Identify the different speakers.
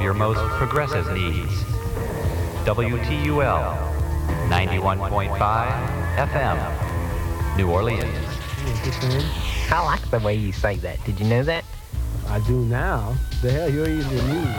Speaker 1: your most progressive needs. WTUL 91.5 FM, New Orleans.
Speaker 2: I like the way you say that. Did you know that?
Speaker 3: I do now. The hell, you're eating the news.